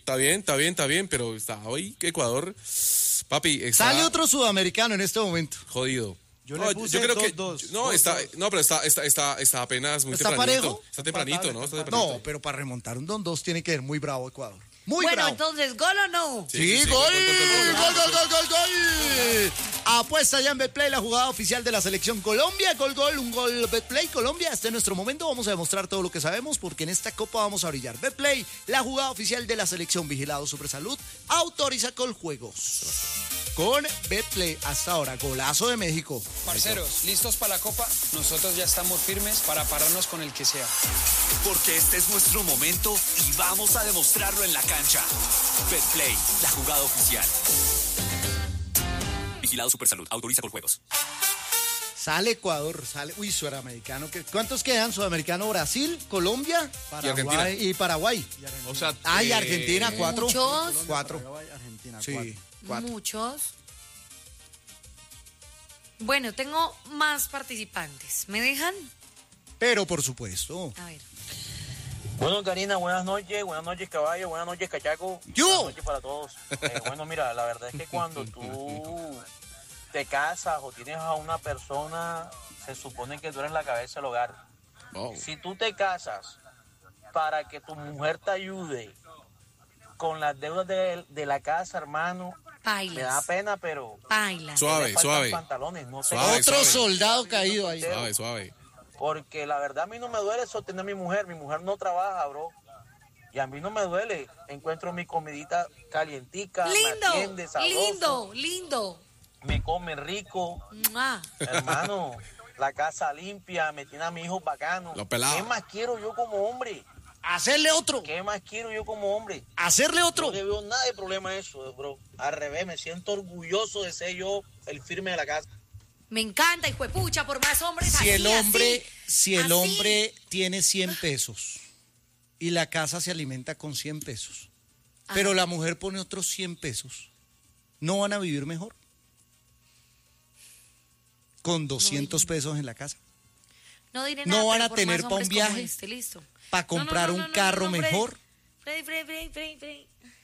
está bien, pero está hoy Ecuador, papi, está Sale otro sudamericano en este momento. jodido. Yo le puse creo que 2-2. no, pero está apenas muy ¿Está tempranito. parejo? Está tempranito, ¿no? Está No, tempranito. pero para remontar un 2-2 tiene que ser muy bravo Ecuador. Muy Bueno, bravo. entonces, ¿gol o no? Sí, gol. Apuesta ya en Betplay, la jugada oficial de la selección Colombia. Gol, un gol Betplay Colombia. Este es nuestro momento. Vamos a demostrar todo lo que sabemos porque en esta copa vamos a brillar. Betplay, la jugada oficial de la selección. Vigilado Supersalud. Autoriza Coljuegos. Con Betplay hasta ahora, golazo de México. Parceros, ¿listos para la Copa? Nosotros ya estamos firmes para pararnos con el que sea. Porque este es nuestro momento y vamos a demostrarlo en la cancha. Betplay, la jugada oficial. Vigilado Supersalud, autoriza Coljuegos. Sale Ecuador, sale. Uy, sudamericano. ¿Cuántos quedan? Sudamericano, Brasil, Colombia, Argentina. y Paraguay. O sea, Y Argentina, 4. Muchos. 4. Argentina, Sí, 4. Muchos. Bueno, tengo más participantes. ¿Me dejan? Pero por supuesto. A ver. Bueno, Karina, buenas noches caballo, buenas noches cachaco, ¡Yo! buenas noches para todos. Bueno, mira, la verdad es que cuando tú te casas o tienes a una persona, se supone que tú eres la cabeza del hogar. oh, Si tú te casas para que tu mujer te ayude con las deudas de la casa, hermano, me da Bailas. pena, pero Bailas. Suave, le faltan suave. pantalones, no sé. Suave, Otro suave. soldado caído ahí. Suave. Porque la verdad a mí no me duele sostener a mi mujer no trabaja, bro. Y a mí no me duele, encuentro mi comidita calientica, me atiende, sabroso, Lindo. me come rico, ¡Mua! hermano, la casa limpia, me tiene a mis hijos bacanos. Los pelados. ¿Qué más quiero yo como hombre? Hacerle otro. ¿Qué más quiero yo como hombre? Hacerle otro. No le veo nada de problema a eso, bro. Al revés, me siento orgulloso de ser yo el firme de la casa. Me encanta, hijo de pucha, por más hombres Si así, el hombre, así, si el así. hombre tiene 100 pesos y la casa se alimenta con 100 pesos, pero la mujer pone otros 100 pesos, ¿no van a vivir mejor? Con 200 pesos en la casa. No diré no nada, van pero a por tener más pa' un hombres como viaje, este, listo. para comprar un carro Freddy. mejor. Freddy.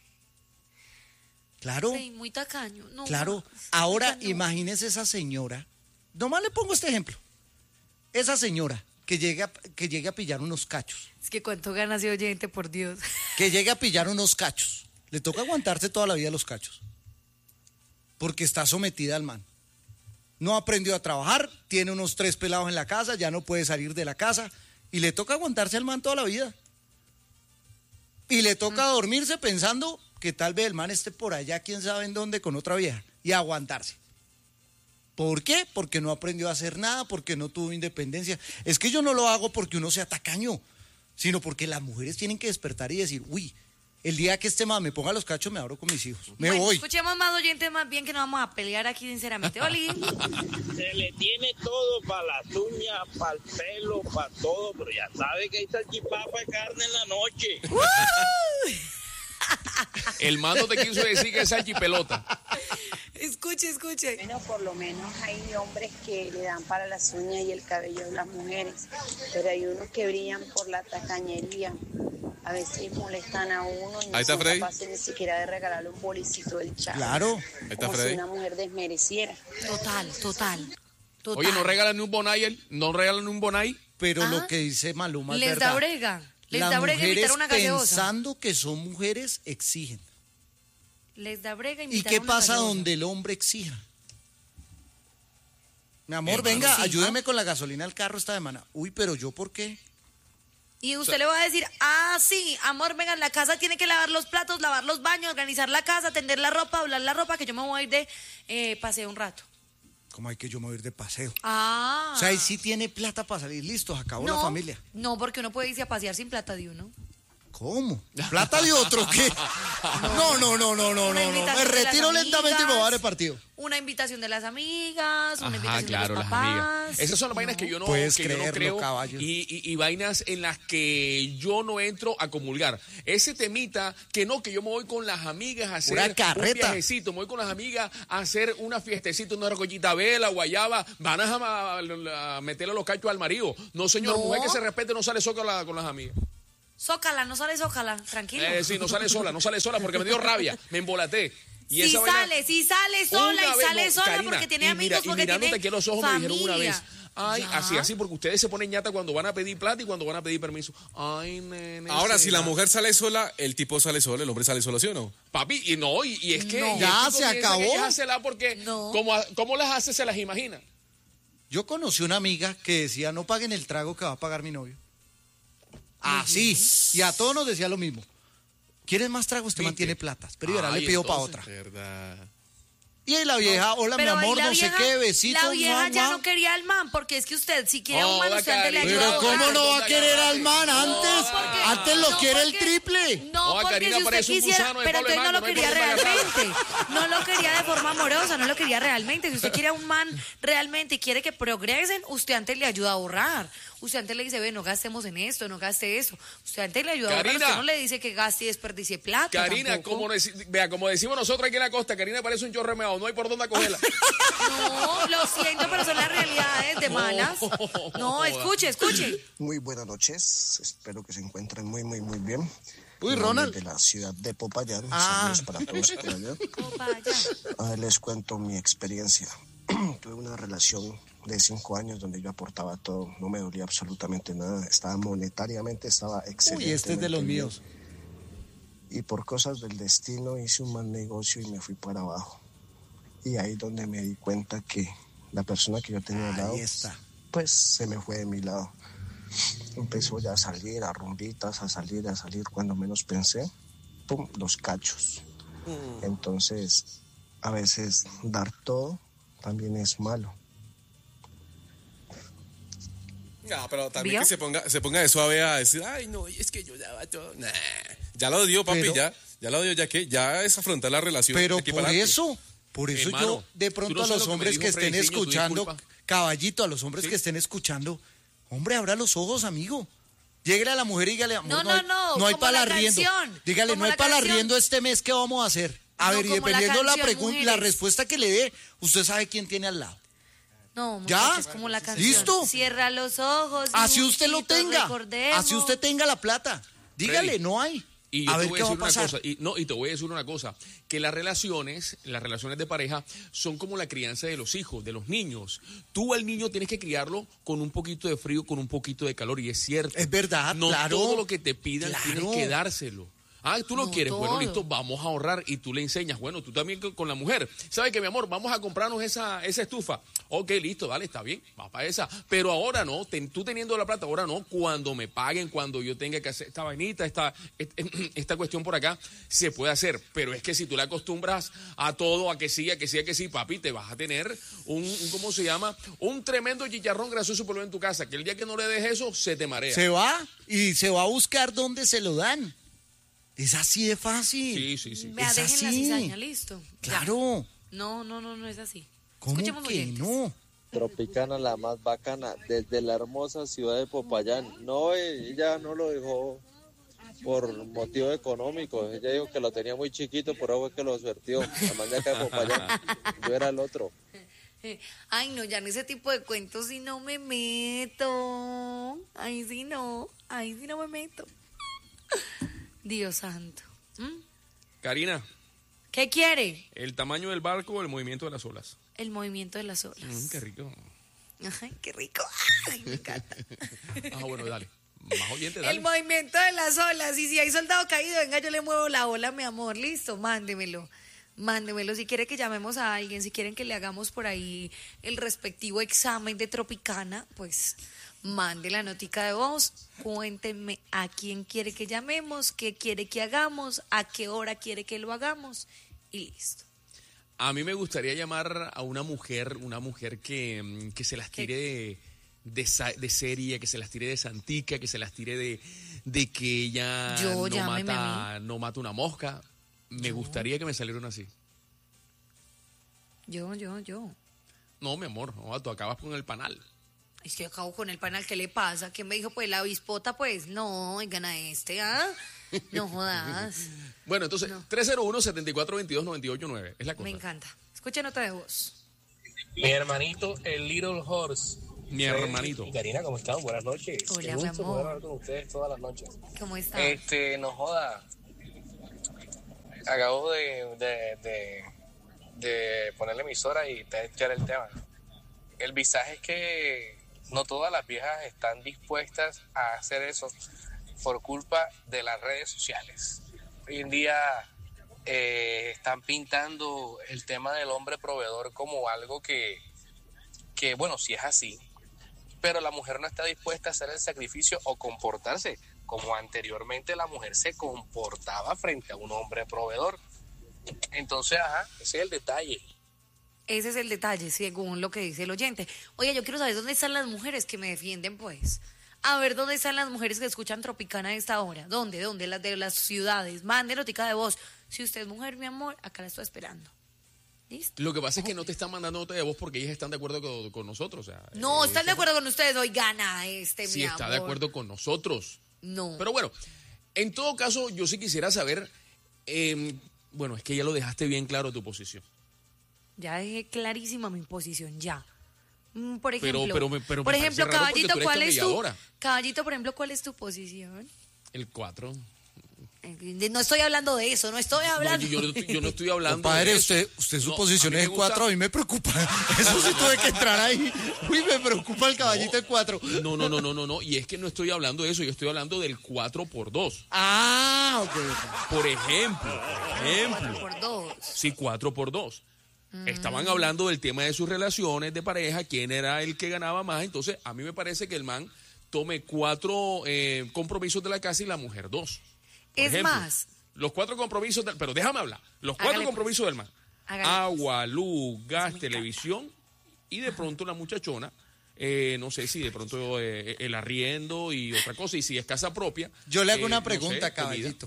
Claro, Freddy, muy tacaño. No, claro. más. Ahora No. imagínese esa señora, nomás le pongo este ejemplo, esa señora que llega a pillar unos cachos, Es que cuánto gana ese oyente, por Dios. que llegue a pillar unos cachos, le toca aguantarse toda la vida los cachos, porque está sometida al man. No aprendió a trabajar, tiene unos 3 pelados en la casa, ya no puede salir de la casa, y le toca aguantarse al man toda la vida. Y le toca dormirse pensando que tal vez el man esté por allá, quién sabe en dónde, con otra vieja, y aguantarse. ¿Por qué? Porque no aprendió a hacer nada, porque no tuvo independencia. Es que yo no lo hago porque uno sea tacaño, sino porque las mujeres tienen que despertar y decir, uy, el día que este man me ponga los cachos me abro con mis hijos, me Bueno, voy. escuchemos más oyentes, más bien que no vamos a pelear aquí sinceramente. Oli. Se le tiene todo para las uñas, para el pelo, para todo, pero ya sabe que hay salchipapa de carne en la noche. El mando te quiso decir que es salchipelota. Escuche. Bueno, por lo menos hay hombres que le dan para las uñas y el cabello de las mujeres, pero hay unos que brillan por la tacañería. A veces molestan a uno y no Ahí está son Freddy. capaces ni siquiera de regalarle un bolicito del chavo. Claro. Ahí está Como si Freddy. una mujer desmereciera. Total. Oye, no regalan ni un bonai, no regalan ni un bonai. Pero Ah. lo que dice Maluma es Les verdad. da brega. Les Las da brega mujeres invitar una gaseosa. pensando que son mujeres exigen. Les da brega ¿Y invitar qué una pasa gaseosa. donde el hombre exija? Mi amor, Hermano, venga, sí. ayúdeme con la gasolina al carro esta semana. Uy, pero ¿yo por qué? Y usted le va a decir, sí, amor, venga, en la casa tiene que lavar los platos, lavar los baños, organizar la casa, tender la ropa, doblar la ropa, que yo me voy a ir de paseo un rato. ¿Cómo hay que yo me voy a ir de paseo? Ah. O sea, ahí sí tiene plata para salir, listo, acabó la familia. No, porque uno puede irse a pasear sin plata de uno. ¿Cómo? ¿Plata de otro qué? No. Una Me invitación de retiro las lentamente y me voy a dar el amigas, partido. Una invitación de las amigas, una Ajá, invitación claro, de los las papás. amigas. Esas son las vainas que yo no, Puedes que yo no creerlo, creo caballo. y vainas en las que yo no entro a comulgar. Ese temita que no, que yo me voy con las amigas a hacer Pura un carreta. viajecito, me voy con las amigas a hacer una fiestecita, una recollita vela, guayaba, van a meterle los cachos al marido. No, señor, No. mujer que se respete no sale sola con las amigas. Zócala, no sale Zócala, tranquilo. Sí, no sale sola porque me dio rabia, me embolaté. Y sí esa sale sola una y vez, sale no, sola Karina, porque tiene y amigos, mira, porque y mirándote tiene aquí a los ojos familia. me dijeron una vez, ay, Ya. así, porque ustedes se ponen ñata cuando van a pedir plata y cuando van a pedir permiso. Ay, nene. Ahora, si la mujer sale sola, el tipo sale solo, el hombre sale solo, ¿sí o no? Papi, y es que... No. y Ya, esto se comienza acabó. que ella hace porque No. ¿cómo las hace? Se las imagina. Yo conocí una amiga que decía, no paguen el trago que va a pagar mi novio. Así. Y a todos nos decía lo mismo. ¿Quieres más trago? Usted ¿Viste? mantiene platas. Pero ahora Ay, le pido para entonces, otra. Verdad. Y ahí la vieja, hola mi Pero ahí amor, la no vieja- sé qué, besitos. La vieja ya mamá. no quería al man, porque es que usted, si quiere a un man, Hola, usted antes le Karina. ayuda a Pero ¿cómo ahorrar. no va a querer al man antes? porque- Antes lo no, quiere el porque- triple. No, Oiga, porque Karina, si usted parece un quisiera, gusano de pero Pablo entonces no lo Emano, no hay quería por dónde realmente. No lo quería de forma amorosa, no lo quería realmente. Si usted quiere a un man realmente y quiere que progresen, usted antes le ayuda a ahorrar. Usted antes le dice, ve, no gastemos en esto, no gaste eso. Usted antes le ayuda a ahorrar. Karina. Usted no le dice que gaste y desperdicie plata. Karina, tampoco. como decimos nosotros aquí en la costa, Karina parece un chorro meado, no hay por dónde cogerla. No, lo siento, pero son las realidades de malas. No, escuche. Muy buenas noches, espero que se encuentren muy bien. Uy, Ronald. De la ciudad de Popayán, Ah. saludos para todos por allá. Vaya. A ver, les cuento mi experiencia. Tuve una relación de 5 años donde yo aportaba todo, no me dolía absolutamente nada, estaba monetariamente, estaba excelente. Uy, este es de los míos. Y por cosas del destino hice un mal negocio y me fui para abajo. Y ahí donde me di cuenta que la persona que yo tenía al lado, Ahí está. pues se me fue de mi lado. Empezó ya a salir, a rumbitas, a salir, cuando menos pensé, pum, los cachos. Entonces, a veces dar todo también es malo. No, pero también ¿Vio? que se ponga de suave a decir, ay, no, es que yo daba todo. Nah. Ya lo dio, papi, Pero- ya lo dio, ya es afrontar la relación. Pero de aquí por para adelante. eso, Hermano, yo de tú pronto no a sabes los lo que me hombres dijo que estén Frediciño, tu escuchando, disculpa. caballito, a los hombres Sí. que estén escuchando, hombre, abra los ojos, amigo. Lléguele a la mujer y dígale, amor, No, hay- no, no hay como para la arriendo. canción, Dígale, como no hay la para canción. arriendo este mes, ¿qué vamos a hacer? A No, ver, y como la dependiendo la canción, pregunta, la mujeres. respuesta que le dé, usted sabe quién tiene al lado. No, ¿Ya? muchachos, como la canción. ¿Listo? Cierra los ojos. Así usted lo juntitos, tenga. recordemos. Así usted tenga la plata. Dígale, Freddy, no hay. Y yo A te ver voy qué a va a decir una pasar. cosa, y te voy a decir una cosa, que las relaciones de pareja son como la crianza de los hijos, de los niños. Tú al niño tienes que criarlo con un poquito de frío, con un poquito de calor, y es cierto. Es verdad, no claro. todo lo que te pidan Claro. tienes que dárselo. Ah, tú lo No quieres, bueno, todo. listo, vamos a ahorrar y tú le enseñas, bueno, tú también con la mujer. ¿Sabes qué, mi amor? Vamos a comprarnos esa estufa. Ok, listo, dale, está bien, va para esa. Pero ahora no, tú teniendo la plata, ahora no, cuando me paguen, cuando yo tenga que hacer esta vainita, esta cuestión por acá, se puede hacer. Pero es que si tú le acostumbras a todo, a que sí, papi, te vas a tener ¿cómo se llama? Un tremendo chicharrón grasoso por lo en tu casa, que el día que no le des eso, se te marea. Se va y se va a buscar dónde se lo dan. Es así de fácil. Sí. Vea, Es dejen la así. cizaña, listo. Ya. Claro. No es así. ¿Cómo Escuchemos que oyentes. no? Tropicana, la más bacana, desde la hermosa ciudad de Popayán. No, ella no lo dejó por motivo económico. Ella dijo que lo tenía muy chiquito, por eso fue que lo suertió. La mañana de Popayán. Yo era el otro. Ay, no, ya en ese tipo de cuentos sí no me meto. Ahí sí no me meto. Dios santo. Karina, ¿Qué quiere? el tamaño del barco o el movimiento de las olas. El movimiento de las olas. Qué rico. Ay, qué rico. Ay, me encanta. Bueno, dale. Más oyente, dale. El movimiento de las olas. Y si hay soldado caído, venga, yo le muevo la ola, mi amor. Listo, mándemelo. Si quiere que llamemos a alguien, si quieren que le hagamos por ahí el respectivo examen de Tropicana, pues mande la notica de voz, cuéntenme a quién quiere que llamemos, qué quiere que hagamos, a qué hora quiere que lo hagamos y listo. A mí me gustaría llamar a una mujer que se las tire de seria, que se las tire de santica, que se las tire de que ella Llámeme a no mata una mosca. Me gustaría que me saliera una así. Yo. No, mi amor, no, tú acabas con el panal. Es que acabo con el panal, ¿qué le pasa? ¿Quién me dijo? Pues la avispota, pues, no, oigan a ¿ah? No jodas. Bueno, entonces, 301-7422-989, es la cosa. Me encanta. Escucha nota de voz. Mi hermanito, el Little Horse, Mi hermanito. Y Karina, ¿cómo están? Buenas noches. Hola, Qué mi gusto amor. poder hablar con ustedes todas las noches. ¿Cómo estás? No joda. Acabo de poner la emisora y te echar el tema. El visaje es que no todas las viejas están dispuestas a hacer eso por culpa de las redes sociales. Hoy en día están pintando el tema del hombre proveedor como algo que bueno, sí es así, pero la mujer no está dispuesta a hacer el sacrificio o comportarse como anteriormente la mujer se comportaba frente a un hombre proveedor. Entonces, ese es el detalle. Ese es el detalle, según lo que dice el oyente. Oye, yo quiero saber dónde están las mujeres que me defienden, pues. A ver, ¿dónde están las mujeres que escuchan Tropicana a esta hora? ¿Dónde? Las de las ciudades. Mande notica de voz. Si usted es mujer, mi amor, acá la estoy esperando. ¿Listo? Lo que pasa es que no te están mandando nota de voz porque ellas están de acuerdo con nosotros. O sea, No, están de acuerdo con ustedes. Hoy gana mi sí, amor. está de acuerdo con nosotros. No. Pero bueno, en todo caso, yo sí quisiera saber, bueno, es que ya lo dejaste bien claro tu posición. Ya dejé clarísima mi posición, ya. Por ejemplo, pero me por parece ejemplo, raro porque Caballito, tú eres ¿cuál es tu camelladora. Caballito, por ejemplo, ¿cuál es tu posición? El 4. No estoy hablando de eso, no estoy hablando. No, yo no estoy hablando Compadre, de eso. usted su No, posición a mí es me el 4, gusta- a mí me preocupa. Eso sí tuve que entrar ahí. Uy, me preocupa el caballito de 4. No. Y es que no estoy hablando de eso, yo estoy hablando del 4x2. Ah, ok. Por ejemplo. 4x2. Sí, 4x2. Estaban hablando del tema de sus relaciones de pareja, quién era el que ganaba más. Entonces, a mí me parece que el man tome 4 compromisos de la casa y la mujer 2. Por Es ejemplo, más. Los 4 compromisos, pero déjame hablar. Los 4 Hágale, compromisos del man. Hágale, Agua, luz, gas, televisión y de pronto la muchachona, no sé si de pronto el arriendo y otra cosa. Y si es casa propia. Yo le hago una no sé, pregunta, comida. caballito.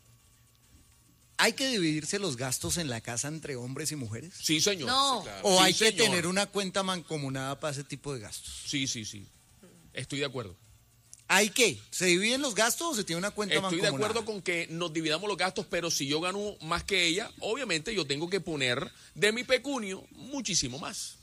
¿Hay que dividirse los gastos en la casa entre hombres y mujeres? Sí, señor. No. Sí, claro. ¿O Sí, hay que señor. tener una cuenta mancomunada para ese tipo de gastos? Sí. Estoy de acuerdo. ¿Hay que? ¿Se dividen los gastos o se tiene una cuenta Estoy de mancomunada? acuerdo con que nos dividamos los gastos, pero si yo gano más que ella, obviamente yo tengo que poner de mi pecunio muchísimo más.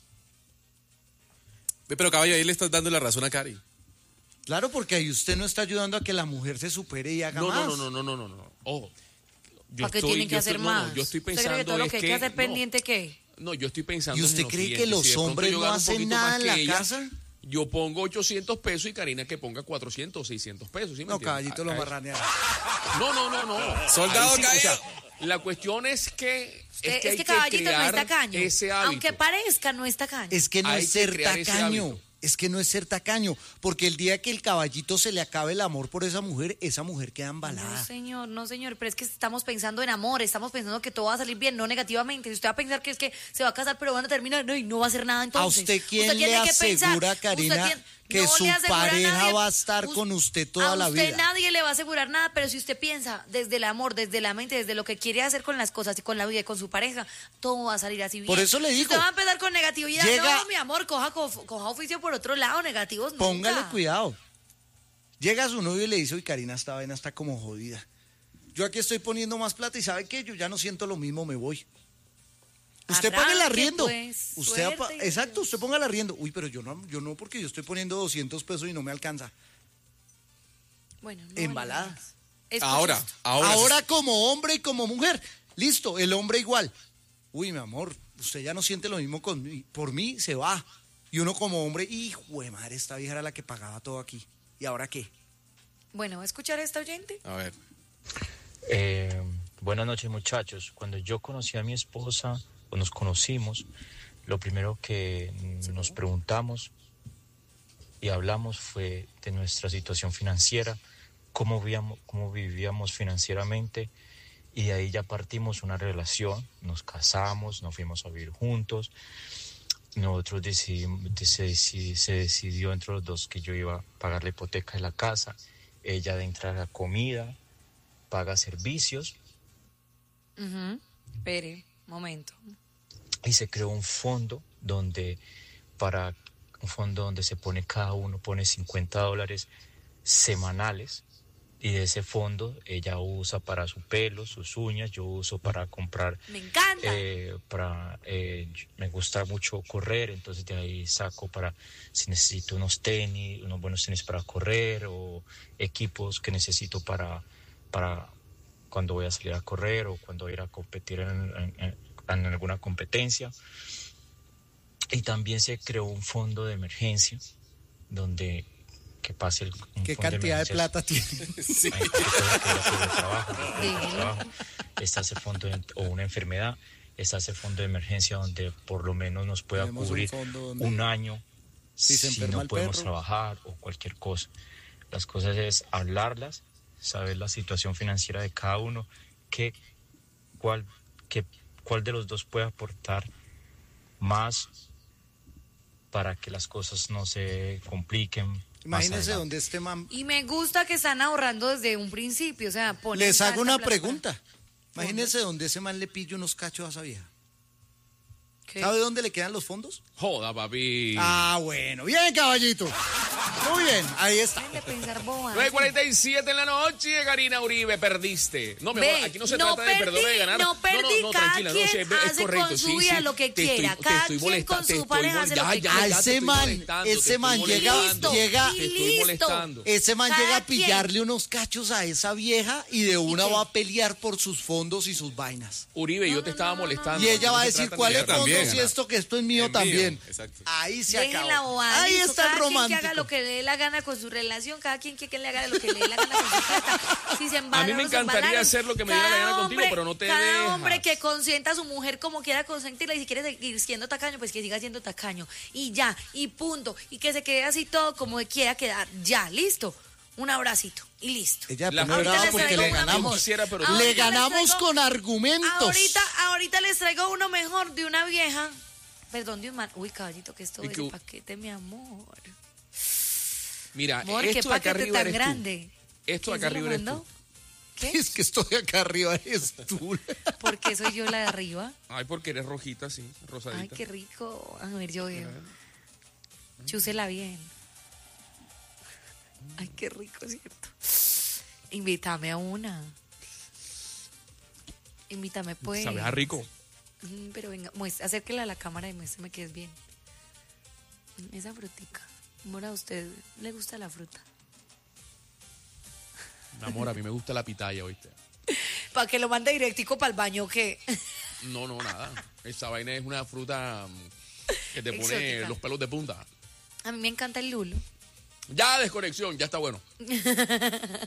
Pero caballo, ahí le estás dando la razón a Cari. Claro, porque ahí usted no está ayudando a que la mujer se supere y haga más. No. Ojo. ¿Para qué tienen que hacer más? yo estoy ¿Usted pensando cree que todo lo es que hay que hacer pendiente qué? No, yo estoy pensando. ¿Y en usted lo cree siguiente, que los si de pronto hombres yo no gano un hacen poquito nada más en que la ella, casa? Yo pongo 800 pesos y Karina que ponga 400 o 600 pesos. ¿Sí me No, entiende? caballito, lo marranea. No. Soldado Ahí sí, caído. o sea, la cuestión es que hay que Caballito no es crear tacaño. ese hábito. Aunque parezca, no es tacaño. Es que no Hay es que ser crear ese tacaño. hábito. Es que no es ser tacaño. Porque el día que el caballito se le acabe el amor por esa mujer queda embalada. No, señor, pero es que estamos pensando en amor, estamos pensando que todo va a salir bien, no negativamente. Si usted va a pensar que es que se va a casar, pero van a terminar, no, y no va a hacer nada entonces. ¿A usted quién Usted le tiene que pensar, asegura, Karina, que no su le asegura a pareja nadie. va a estar con usted toda la A usted vida? nadie le va a asegurar nada, pero si usted piensa desde el amor, desde la mente, desde lo que quiere hacer con las cosas y con la vida y con su pareja, todo va a salir así bien. Por eso le Si digo, usted va a empezar con negatividad, llega- no, mi amor, coja oficio por otro lado, negativos nunca. Póngale cuidado. Llega su novio y le dice, uy, Karina, esta vaina está como jodida. Yo aquí estoy poniendo más plata y ¿sabe qué? Yo ya no siento lo mismo, me voy. Usted paga el Arranque, arriendo. pues, Usted suerte. exacto, usted ponga el arriendo. Uy, pero yo no porque yo estoy poniendo 200 pesos y no me alcanza. Bueno, no Embalada. vale más. Es Ahora, justo. Ahora como hombre y como mujer. Listo, el hombre igual. Uy, mi amor, usted ya no siente lo mismo por mí, se va. Y uno como hombre, hijo de madre, esta vieja era la que pagaba todo aquí. ¿Y ahora qué? Bueno, ¿va a escuchar a esta oyente? A ver. Buenas noches, muchachos. Cuando yo conocí a mi esposa, o nos conocimos, lo primero que nos preguntamos y hablamos fue de nuestra situación financiera, cómo vivíamos financieramente, y de ahí ya partimos una relación, nos casamos, nos fuimos a vivir juntos. Nosotros se decidió entre los dos que yo iba a pagar la hipoteca de la casa, ella de entrar a comida, paga servicios. Espere, momento. Y se creó un fondo donde se pone, cada uno pone $50 semanales, Y de ese fondo ella usa para su pelo, sus uñas, yo uso para comprar. Me encanta. Me gusta mucho correr, entonces de ahí saco para si necesito unos buenos tenis para correr o equipos que necesito para cuando voy a salir a correr o cuando voy a ir a competir en alguna competencia. Y también se creó un fondo de emergencia donde que pase ¿Qué cantidad de plata tiene? Sí. Trabajo. Está ese fondo o una enfermedad, está ese fondo de emergencia donde por lo menos nos pueda cubrir un año si no podemos trabajar o cualquier cosa. Las cosas es hablarlas, saber la situación financiera de cada uno, cuál de los dos puede aportar más para que las cosas no se compliquen. Imagínese dónde este man. Y me gusta que están ahorrando desde un principio, o sea, les hago una pregunta. Imagínese dónde ese man le pilla unos cachos a esa vieja. ¿Qué? ¿Sabe dónde le quedan los fondos? Joda, papi. Ah, bueno. Bien, caballito. Muy bien, ahí está. 9:47 en la noche, Karina Uribe, perdiste. No, mi amor, aquí no se trata de perder o de ganar. No perdí, no, cada tranquila, quien es correcto. Con su vida lo que quiera. Cada quien con su pareja hace lo que quiera. Ese man llega a pillarle unos cachos a esa vieja y de una va a pelear por sus fondos y sus vainas. Uribe, yo te estaba molestando. Y ella va a decir, ¿cuál es fondo? Si esto es mío también. Ahí se acabó. Ahí está el romántico. Cada quien que haga lo que le dé la gana con su relación, cada quien que le haga lo que le dé la gana con su plata. Si se embalaron, a mí me encantaría hacer lo que me diera la gana contigo, pero no te dejas. Cada hombre que consienta a su mujer como quiera consentirla y si quiere seguir siendo tacaño, pues que siga siendo tacaño. Y ya, y punto. Y que se quede así todo como quiera quedar. Ya, listo. Un abracito y listo. Ella brava porque le ganamos. Le ganamos con argumentos. Ahorita les traigo uno mejor de una vieja. Perdón, de un man. Uy, caballito, que esto es el paquete, mi amor. Mira, amor, esto qué acá arriba tan eres grande. Tú. Esto acá arriba eres tú. ¿Qué? Es que estoy acá arriba, eres tú. ¿Por qué soy yo la de arriba? Ay, porque eres rojita, sí, rosadita. Ay, qué rico. A ver, yo veo. Chúsela bien. Ay, qué rico, ¿cierto? Invítame a una. Invítame, pues. Sabe a rico. Pero venga, acérquela a la cámara y muéstrame que es bien. Esa frutica. Amor, ¿a usted le gusta la fruta? Mi amor, a mí me gusta la pitaya, ¿oíste? ¿Para que lo mande directico para el baño o qué? No, nada. Esa vaina es una fruta que te pone exótica. los pelos de punta. A mí me encanta el lulo. Ya, desconexión, ya está bueno.